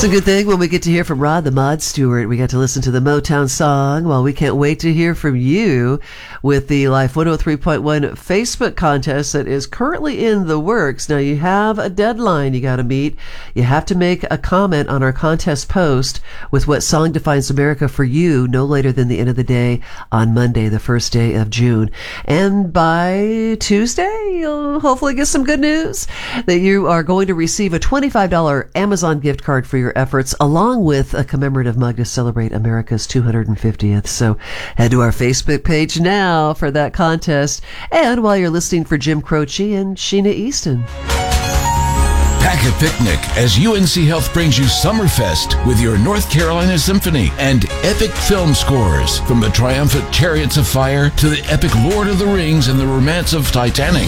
It's a good thing when we get to hear from Rod the Mod Stewart. We got to listen to the Motown song. Well, we can't wait to hear from you with the Life 103.1 Facebook contest that is currently in the works. Now, you have a deadline you got to meet. You have to make a comment on our contest post with what song defines America for you no later than the end of the day on Monday, the first day of June. And by Tuesday, you'll hopefully get some good news that you are going to receive a $25 Amazon gift card for your efforts, along with a commemorative mug to celebrate America's 250th. So head to our Facebook page now for that contest. And while you're listening for Jim Croce and Sheena Easton. Pack a picnic as UNC Health brings you Summerfest with your North Carolina Symphony and epic film scores, from the triumphant Chariots of Fire to the epic Lord of the Rings and the romance of Titanic.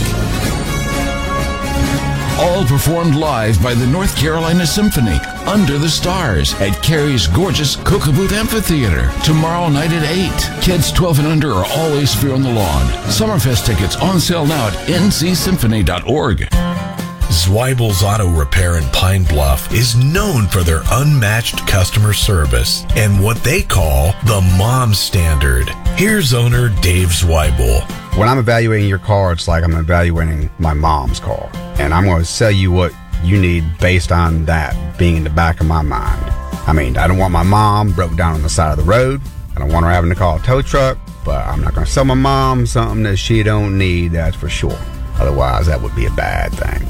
All performed live by the North Carolina Symphony under the stars at Cary's gorgeous Kokoboot Amphitheater tomorrow night at 8. Kids 12 and under are always free on the lawn. Summerfest tickets on sale now at ncsymphony.org. Zweibel's Auto Repair in Pine Bluff is known for their unmatched customer service and what they call the mom standard. Here's owner Dave Zweibel. When I'm evaluating your car, it's like I'm evaluating my mom's car. And I'm going to sell you what you need based on that being in the back of my mind. I mean, I don't want my mom broke down on the side of the road. I don't want her having to call a tow truck, but I'm not going to sell my mom something that she don't need, that's for sure. Otherwise, that would be a bad thing.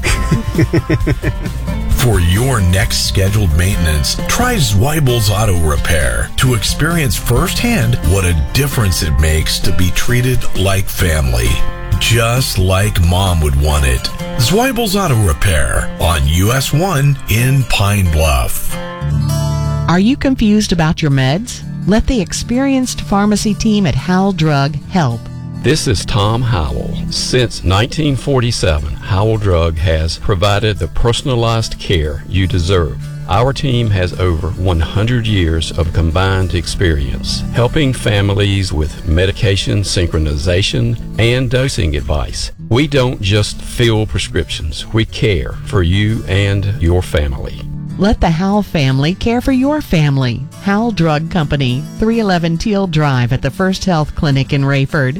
For your next scheduled maintenance, try Zweibel's Auto Repair to experience firsthand what a difference it makes to be treated like family. Just like mom would want it. Zweibel's Auto Repair on US 1 in Pine Bluff. Are you confused about your meds? Let the experienced pharmacy team at Howell Drug help. This is Tom Howell. Since 1947, Howell Drug has provided the personalized care you deserve. Our team has over 100 years of combined experience, helping families with medication synchronization and dosing advice. We don't just fill prescriptions, we care for you and your family. Let the Howell family care for your family. Howell Drug Company, 311 Teal Drive at the First Health Clinic in Rayford.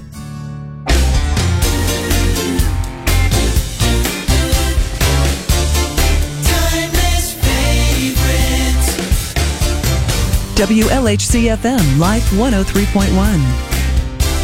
WLHC-FM Life 103.1.